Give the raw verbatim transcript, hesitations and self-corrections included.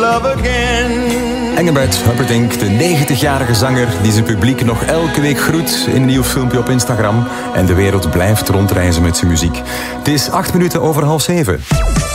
love again. Engelbert Humperdinck, de negentigjarige zanger die zijn publiek nog elke week groet in een nieuw filmpje op Instagram. En de wereld blijft rondreizen met zijn muziek. Het is acht minuten over half zeven.